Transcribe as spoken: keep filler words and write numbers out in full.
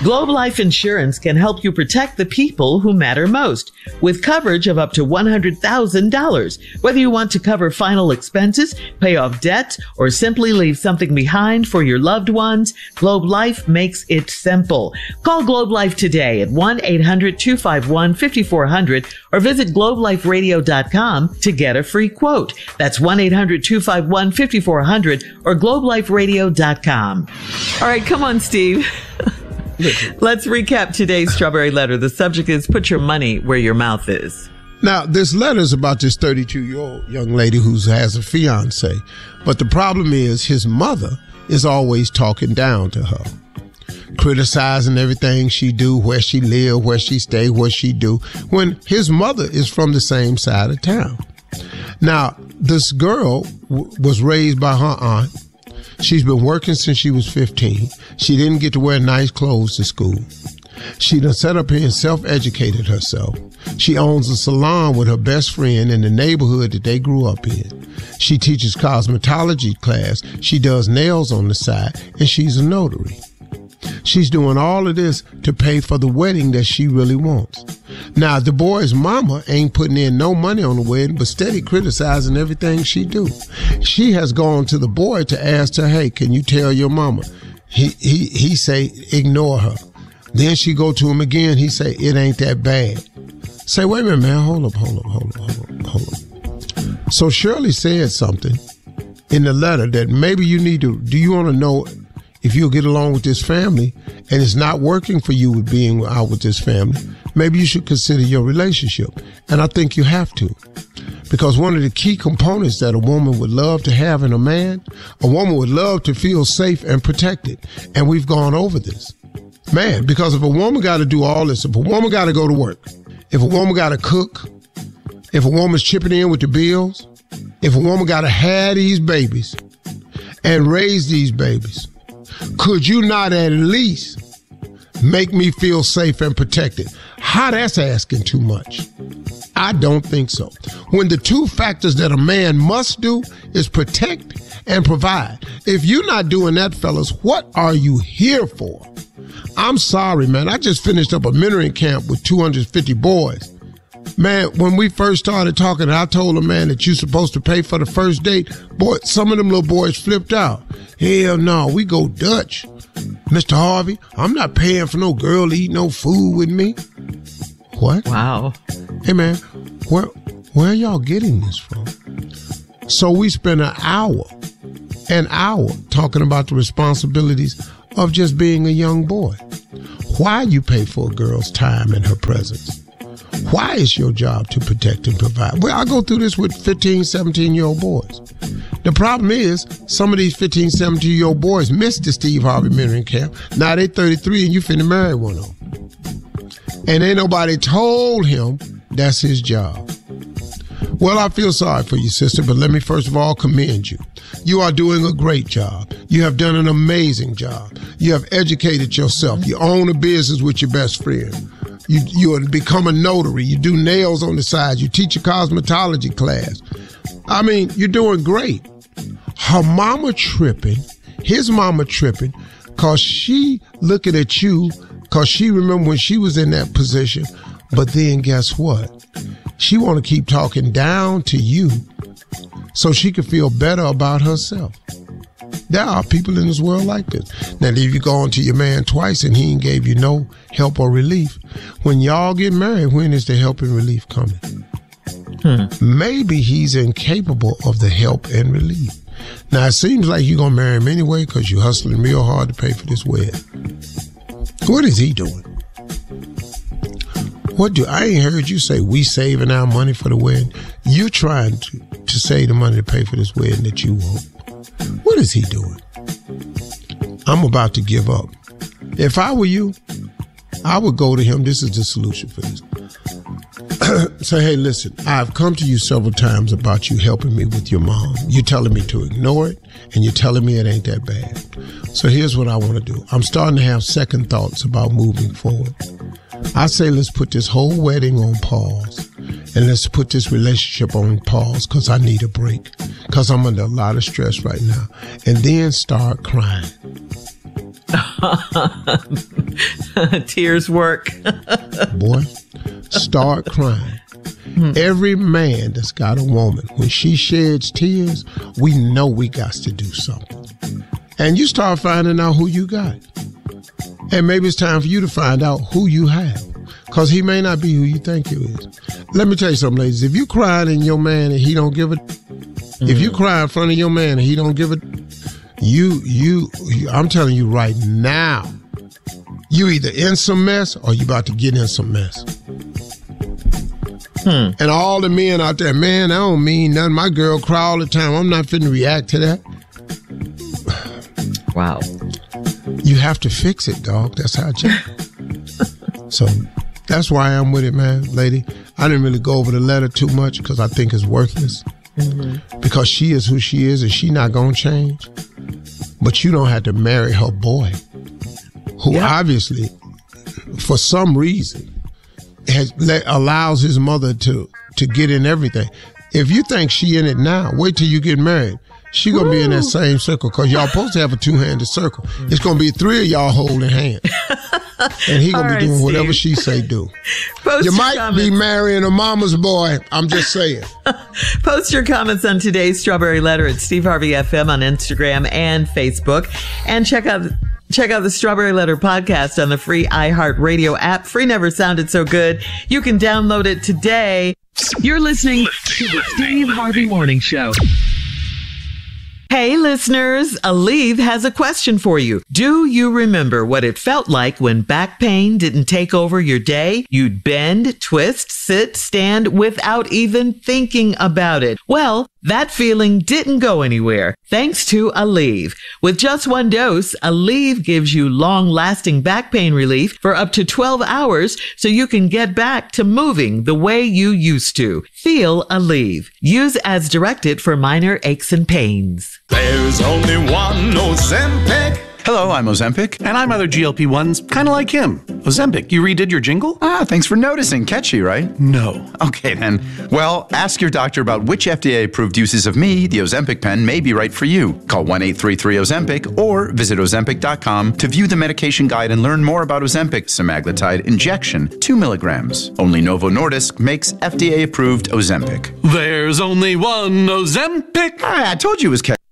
Globe Life Insurance can help you protect the people who matter most with coverage of up to one hundred thousand dollars. Whether you want to cover final expenses, pay off debt, or simply leave something behind for your loved ones, Globe Life makes it simple. Call Globe Life today at one eight hundred two five one five four zero zero or visit globe life radio dot com to get a free quote. That's one eight hundred two five one five four zero zero or globe life radio dot com. All right, come on, Steve. Let's recap today's Strawberry Letter. The subject is put your money where your mouth is. Now, this letter is about this thirty-two-year-old young lady who has a fiance. But the problem is his mother is always talking down to her, criticizing everything she do, where she live, where she stay, what she do, when his mother is from the same side of town. Now, this girl w- was raised by her aunt. She's been working since she was fifteen. She didn't get to wear nice clothes to school. She done set up here and self-educated herself. She owns a salon with her best friend in the neighborhood that they grew up in. She teaches cosmetology class. She does nails on the side, and she's a notary. She's doing all of this to pay for the wedding that she really wants. Now, the boy's mama ain't putting in no money on the wedding, but steady criticizing everything she do. She has gone to the boy to ask her, hey, can you tell your mama? He he he say, ignore her. Then she go to him again. He say, it ain't that bad. Say, wait a minute, man. Hold up, hold up, hold up, hold up, hold up. So Shirley said something in the letter that maybe you need to, do you want to know if you'll get along with this family and it's not working for you with being out with this family, maybe you should consider your relationship. And I think you have to. Because one of the key components that a woman would love to have in a man, a woman would love to feel safe and protected. And we've gone over this. Man, because if a woman got to do all this, if a woman got to go to work, if a woman got to cook, if a woman's chipping in with the bills, if a woman got to have these babies and raise these babies, could you not at least make me feel safe and protected? How that's asking too much. I don't think so. When the two factors that a man must do is protect and provide. If you're not doing that, fellas, what are you here for? I'm sorry, man. I just finished up a mentoring camp with two hundred fifty boys. Man, when we first started talking, I told a man that you're supposed to pay for the first date. Boy, some of them little boys flipped out. Hell no, we go Dutch. Mister Harvey, I'm not paying for no girl to eat no food with me. What? Wow. Hey, man, where, where are y'all getting this from? So we spent an hour, an hour talking about the responsibilities of just being a young boy. Why you pay for a girl's time and her presence? Why is your job to protect and provide? Well, I go through this with fifteen, seventeen-year-old boys. The problem is some of these fifteen, seventeen-year-old boys missed the Steve Harvey mentoring camp. Now they thirty-three and you finna marry one of them. And ain't nobody told him that's his job. Well, I feel sorry for you, sister, but let me first of all commend you. You are doing a great job. You have done an amazing job. You have educated yourself. You own a business with your best friend. You you become a notary. You do nails on the side. You teach a cosmetology class. I mean, you're doing great. Her mama tripping, his mama tripping, because she looking at you, because she remember when she was in that position. But then guess what? She want to keep talking down to you so she can feel better about herself. There are people in this world like this. Now, if you go on to your man twice and he ain't gave you no help or relief, when y'all get married, when is the help and relief coming? Hmm. Maybe he's incapable of the help and relief. Now, it seems like you're going to marry him anyway because you're hustling real hard to pay for this wedding. What is he doing? What do I ain't heard you say we saving our money for the wedding. You trying to, to save the money to pay for this wedding that you want. What is he doing? I'm about to give up. If I were you, I would go to him. This is the solution for this. Say, hey, listen, I've come to you several times about you helping me with your mom. You're telling me to ignore it, and you're telling me it ain't that bad. So here's what I want to do. I'm starting to have second thoughts about moving forward. I say let's put this whole wedding on pause, and let's put this relationship on pause because I need a break, because I'm under a lot of stress right now, and then start crying. Tears work. Boy, start crying. Hmm. Every man that's got a woman, when she sheds tears, we know we got to do something. And you start finding out who you got. And maybe it's time for you to find out who you have. Because he may not be who you think he is. Let me tell you something, ladies. If you crying in your man and he don't give it, mm. if you cry in front of your man and he don't give it, you, you, you, I'm telling you right now, you either in some mess or you about to get in some mess. Hmm. And all the men out there, man, I don't mean nothing. My girl cry all the time. I'm not finna react to that. Wow. You have to fix it, dog. That's how you. So that's why I'm with it, man, lady. I didn't really go over the letter too much because I think it's worthless. Mm-hmm. Because she is who she is and she not going to change. But you don't have to marry her boy, who yeah. obviously, for some reason, has let, allows his mother to, to get in everything. If you think she in it now, wait till you get married. She gonna Woo. be in that same circle because y'all supposed to have a two-handed circle. It's gonna be three of y'all holding hands, and he gonna All be right, doing Steve. whatever she say do. Post you might comments. be marrying a mama's boy. I'm just saying. Post your comments on today's Strawberry Letter at Steve Harvey F M on Instagram and Facebook, and check out. Check out the Strawberry Letter podcast on the free iHeartRadio app. Free never sounded so good. You can download it today. You're listening to the Steve Harvey Morning Show. Hey, listeners, Aleve has a question for you. Do you remember what it felt like when back pain didn't take over your day? You'd bend, twist, sit, stand without even thinking about it. Well, that feeling didn't go anywhere thanks to Aleve. With just one dose, Aleve gives you long-lasting back pain relief for up to twelve hours so you can get back to moving the way you used to. Feel Aleve. Use as directed for minor aches and pains. There's only one Ozempic. Hello, I'm Ozempic. And I'm other G L P ones, kind of like him. Ozempic, you redid your jingle? Ah, thanks for noticing. Catchy, right? No. Okay, then. Well, ask your doctor about which F D A-approved uses of me, the Ozempic pen, may be right for you. Call one eight three three Ozempic or visit Ozempic dot com to view the medication guide and learn more about Ozempic semaglutide injection, two milligrams. Only Novo Nordisk makes F D A-approved Ozempic. There's only one Ozempic. Ah, I told you it was catchy.